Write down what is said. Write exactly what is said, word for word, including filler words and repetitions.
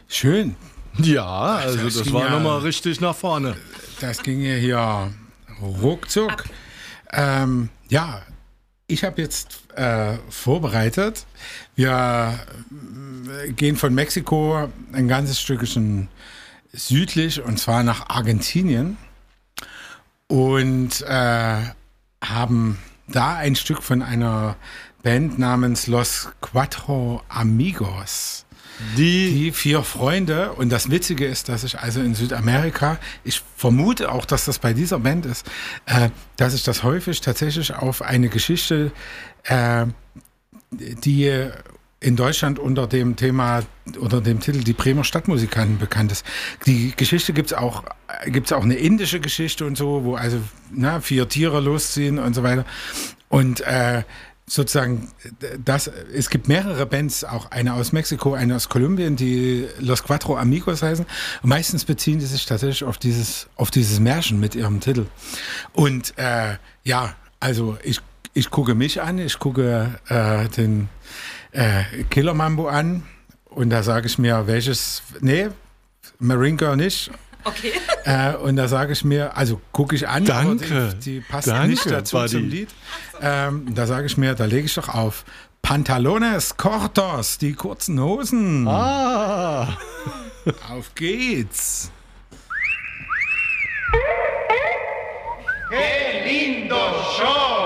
Schön. Ja, also das, das war ja, nochmal richtig nach vorne. Das ging ja hier ruckzuck. Ähm, ja, ich habe jetzt äh, vorbereitet. Wir äh, gehen von Mexiko ein ganzes Stückchen südlich, und zwar nach Argentinien. Und äh, haben da ein Stück von einer Band namens Los Cuatro Amigos. Die, Die vier Freunde. Und das Witzige ist, dass ich also in Südamerika, ich vermute auch, dass das bei dieser Band ist, äh, dass ich das häufig tatsächlich auf eine Geschichte, äh, die in Deutschland unter dem Thema, unter dem Titel Die Bremer Stadtmusikanten bekannt ist. Die Geschichte gibt's auch, gibt's auch eine indische Geschichte und so, wo also na, vier Tiere losziehen und so weiter. Und äh, sozusagen, das, es gibt mehrere Bands, auch eine aus Mexiko, eine aus Kolumbien, die Los Cuatro Amigos heißen. Und meistens beziehen die sich tatsächlich auf dieses, auf dieses Märchen mit ihrem Titel. Und äh, ja, also ich, ich gucke mich an, ich gucke äh, den äh, Killer Mambo an, und da sage ich mir, welches, nee, Marine Girl nicht. Okay. Äh, und da sage ich mir, also gucke ich an, Danke. aber die, die passt Danke, nicht dazu Buddy. zum Lied. Ähm, da sage ich mir, da lege ich doch auf Pantalones Cortos, die kurzen Hosen. ah, Auf geht's. ¡Qué lindo show!